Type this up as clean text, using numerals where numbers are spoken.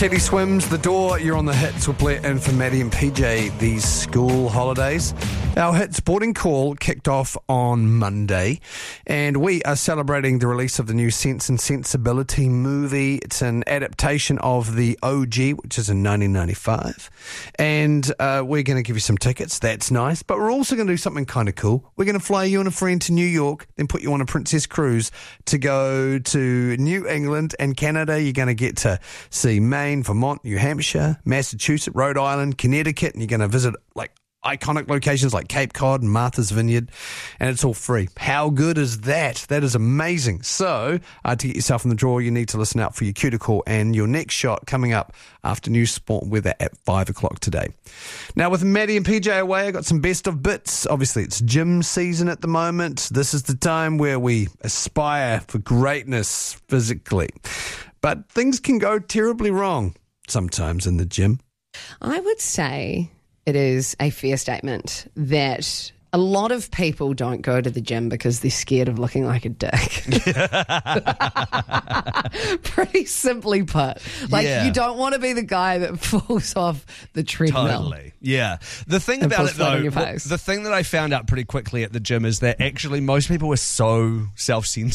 Teddy Swims, The Door, you're on the Hits. We'll play it in for Maddie and PJ these school holidays. Our Hits boarding call kicked off on Monday, and we are celebrating the release of the new Sense and Sensibility movie. It's an adaptation of the OG, which is in 1995, and we're going to give you some tickets. That's nice, but we're also going to do something kind of cool. We're going to fly you and a friend to New York, then put you on a Princess Cruise to go to New England and Canada. You're going to get to see Maine, Vermont, New Hampshire, Massachusetts, Rhode Island, Connecticut, and you're going to visit like iconic locations like Cape Cod and Martha's Vineyard, and it's all free. How good is that? That is amazing. So, to get yourself in the draw, you need to listen out for your cue to call and your next shot coming up after News Sport Weather at 5 o'clock today. Now, with Maddie and PJ away, I got some best of bits. Obviously, it's gym season at the moment. This is the time where we aspire for greatness physically. But things can go terribly wrong sometimes in the gym. I would say it is a fair statement that a lot of people don't go to the gym because they're scared of looking like a dick. Pretty simply put. Like, you don't want to be the guy that falls off the treadmill. Totally. Yeah. The thing about it, though, the thing that I found out pretty quickly at the gym is that actually most people are so self-censored